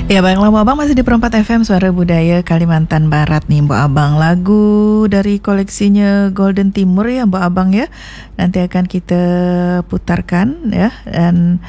Ya baiklah Mbak Abang, masih di Perempat FM Suara Budaya Kalimantan Barat nih Mbak Abang. Lagu dari koleksinya Golden Timur ya Mbak Abang ya. Nanti akan kita putarkan ya. Dan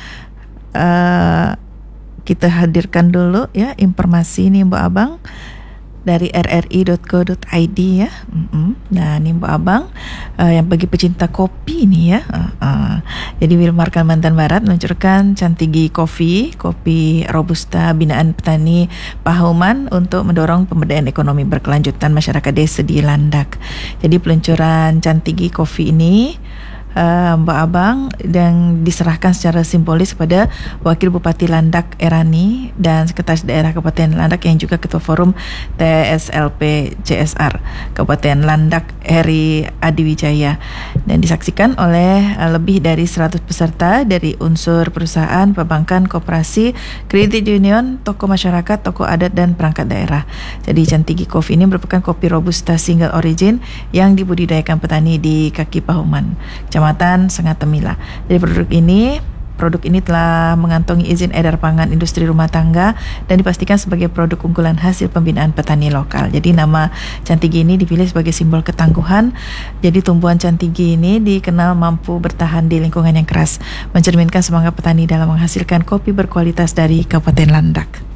kita hadirkan dulu ya informasi nih Mbak Abang dari rri.co.id ya. Nah ini Mbak Abang, yang bagi pecinta kopi nih ya. Jadi Wilmar Kalimantan Barat meluncurkan Cantigi Kopi Robusta binaan petani Pahuman untuk mendorong pemberdayaan ekonomi berkelanjutan masyarakat desa di Landak. Jadi peluncuran Cantigi Kopi ini Mbak Abang dan diserahkan secara simbolis kepada Wakil Bupati Landak Erani dan Sekretaris Daerah Kabupaten Landak yang juga Ketua Forum TSLP CSR Kabupaten Landak Heri Adiwijaya, dan disaksikan oleh lebih dari 100 peserta dari unsur perusahaan, perbankan, koperasi, kredit union, tokoh masyarakat, tokoh adat dan perangkat daerah. Jadi Cantigi Coffee ini merupakan kopi robusta single origin yang dibudidayakan petani di kaki Pahuman, Kecamatan Sengatemila. Jadi produk ini telah mengantongi izin edar pangan industri rumah tangga dan dipastikan sebagai produk unggulan hasil pembinaan petani lokal. Jadi nama Cantigi ini dipilih sebagai simbol ketangguhan. Jadi tumbuhan Cantigi ini dikenal mampu bertahan di lingkungan yang keras, mencerminkan semangat petani dalam menghasilkan kopi berkualitas dari Kabupaten Landak.